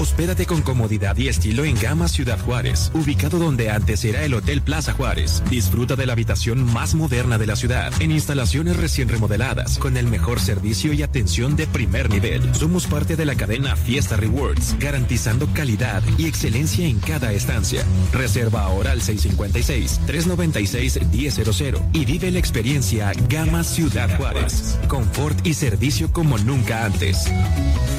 Hospédate con comodidad y estilo en Gama Ciudad Juárez, ubicado donde antes era el Hotel Plaza Juárez. Disfruta de la habitación más moderna de la ciudad, en instalaciones recién remodeladas, con el mejor servicio y atención de primer nivel. Somos parte de la cadena Fiesta Rewards, garantizando calidad y excelencia en cada estancia. Reserva ahora al 656-396-1000 y vive la experiencia Gama Ciudad Juárez. Confort y servicio como nunca antes.